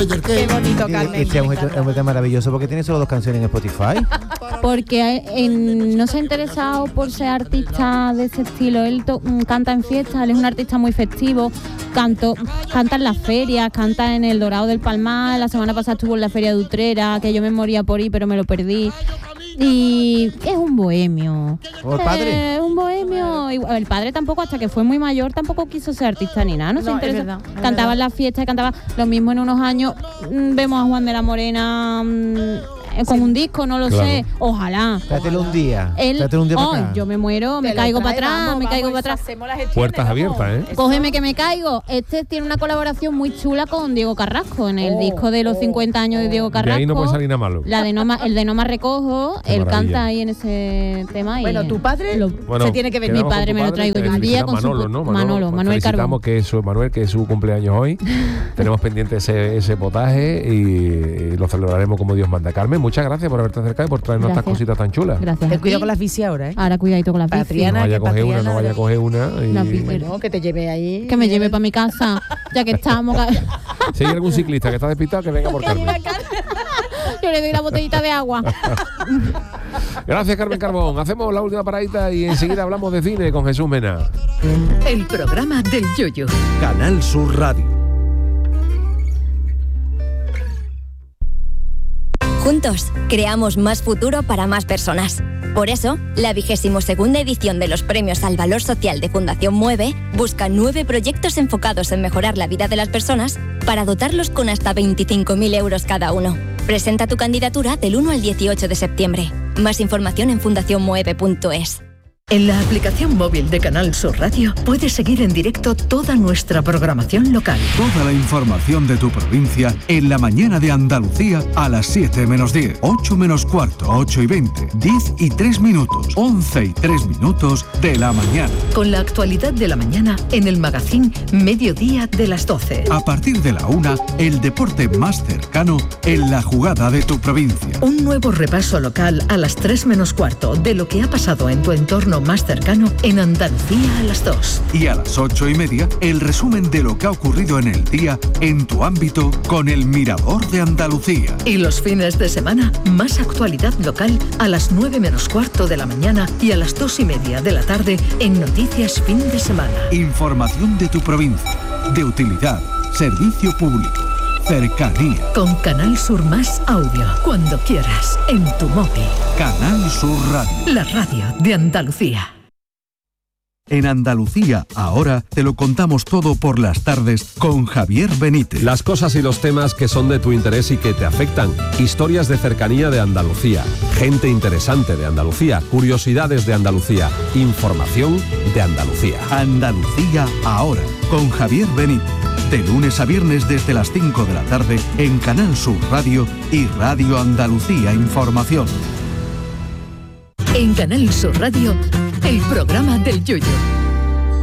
Qué bonito, Carmen. Este es un tema maravilloso porque tiene solo 2 canciones en Spotify. Porque no se ha interesado por ser artista de ese estilo. Él canta en fiestas, él es un artista muy festivo. Canta en las ferias, canta en el Dorado del Palmar. La semana pasada estuvo en la Feria de Utrera, que yo me moría por ir, pero me lo perdí. Y es un bohemio. ¿Como el padre? Es un bohemio. El padre tampoco, hasta que fue muy mayor, tampoco quiso ser artista ni nada. No se interesa. Es verdad, cantaba en las fiestas, cantaba lo mismo en unos años. Vemos a Juan de la Morena con un disco, no lo sé. Ojalá. Trátelo un día. Trátelo un día para acá. Yo me muero, me caigo para atrás, me caigo para atrás. Puertas abiertas, ¿eh? Cógeme que me caigo. Este tiene una colaboración muy chula con Diego Carrasco en el disco de los 50 años de Diego Carrasco. De ahí no puede salir nada malo. El de No me recojo, Qué él maravilla. canta ahí en ese tema. Bueno, tu padre se tiene que venir. Mi padre me lo traigo yo un día con Manolo, ¿no? Manuel Carbón. Que es su cumpleaños hoy. Tenemos pendiente ese potaje y lo celebraremos como Dios manda. Carmen, muchas gracias por haberte acercado y por traernos estas cositas tan chulas. Gracias. Ten cuidado con las bici ahora, ¿eh? Ahora cuidadito con las bici. Patriana, No vaya a coger una. Bueno, que te lleve ahí. Que me lleve para mi casa, ya que estamos. Si hay algún ciclista que está despistado, que venga por Carmen. Yo le doy la botellita de agua. Gracias, Carmen Carbón. Hacemos la última paradita y enseguida hablamos de cine con Jesús Mena. El programa del Yoyo. Canal Sur Radio. Juntos, creamos más futuro para más personas. Por eso, la 22ª edición de los Premios al Valor Social de Fundación Mueve busca 9 proyectos enfocados en mejorar la vida de las personas para dotarlos con hasta 25.000 euros cada uno. Presenta tu candidatura del 1 al 18 de septiembre. Más información en fundacionmueve.es. En la aplicación móvil de Canal Sur Radio puedes seguir en directo toda nuestra programación local. Toda la información de tu provincia en la mañana de Andalucía a las 7 menos 10, 8 menos cuarto, 8 y 20, 10 y 3 minutos, 11 y 3 minutos de la mañana. Con la actualidad de la mañana en el magazín Mediodía de las 12. A partir de la 1, el deporte más cercano en la jugada de tu provincia. Un nuevo repaso local a las 3 menos cuarto de lo que ha pasado en tu entorno más cercano en Andalucía a las 2. Y a las 8 y media, el resumen de lo que ha ocurrido en el día en tu ámbito con el Mirador de Andalucía. Y los fines de semana, más actualidad local a las 9 menos cuarto de la mañana y a las 2 y media de la tarde en Noticias Fin de Semana. Información de tu provincia, de utilidad, servicio público, cercanía. Con Canal Sur Más Audio, cuando quieras, en tu móvil. Canal Sur Radio. La radio de Andalucía. En Andalucía, ahora te lo contamos todo por las tardes con Javier Benítez. Las cosas y los temas que son de tu interés y que te afectan. Historias de cercanía de Andalucía. Gente interesante de Andalucía. Curiosidades de Andalucía. Información de Andalucía. Andalucía, ahora, con Javier Benítez. De lunes a viernes desde las 5 de la tarde en Canal Sur Radio y Radio Andalucía Información. En Canal Sur Radio, el programa del Yoyo.